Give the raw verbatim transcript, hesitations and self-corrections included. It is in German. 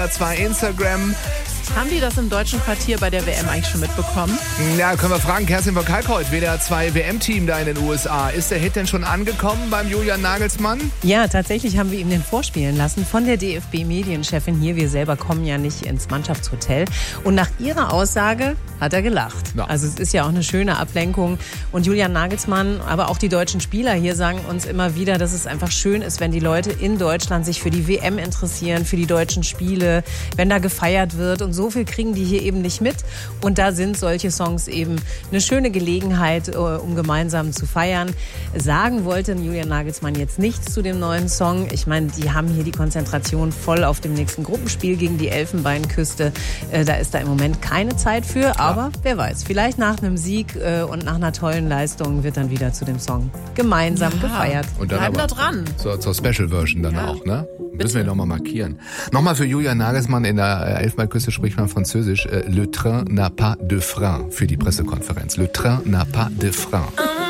Zwei Instagram. Haben die das im deutschen Quartier bei der W M eigentlich schon mitbekommen? Ja, können wir fragen. Kerstin von Kalkhold, W D R zwei W M-Team da in den U S A. Ist der Hit denn schon angekommen beim Julian Nagelsmann? Ja, tatsächlich haben wir ihm den vorspielen lassen von der D F B-Medienchefin hier. Wir selber kommen ja nicht ins Mannschaftshotel. Und nach ihrer Aussage hat er gelacht. Ja. Also es ist ja auch eine schöne Ablenkung. Und Julian Nagelsmann, aber auch die deutschen Spieler hier sagen uns immer wieder, dass es einfach schön ist, wenn die Leute in Deutschland sich für die W M interessieren, für die deutschen Spiele, wenn da gefeiert wird. Und so viel kriegen die hier eben nicht mit. Und da sind solche Songs eben eine schöne Gelegenheit, um gemeinsam zu feiern. Sagen wollte Julian Nagelsmann jetzt nichts zu dem neuen Song. Ich meine, die haben hier die Konzentration voll auf dem nächsten Gruppenspiel gegen die Elfenbeinküste. Da ist da im Moment keine Zeit für. Aber ja, wer weiß, vielleicht nach einem Sieg und nach einer tollen Leistung wird dann wieder zu dem Song gemeinsam ja gefeiert. Und dann bleiben aber da dran. Zur, zur Special Version dann ja auch, ne? Bitte. Müssen wir nochmal markieren. Nochmal für Julian Nagelsmann, in der Elfenbeinküste spricht man Französisch. Le train n'a pas de frein für die Pressekonferenz. Le train n'a pas de frein.